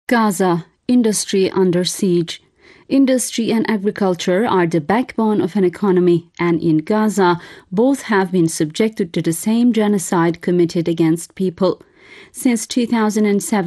Gaza, industry under siege. Industry and agriculture are the backbone of an economy, and in Gaza, both have been subjected to the same genocide committed against people. Since 2007,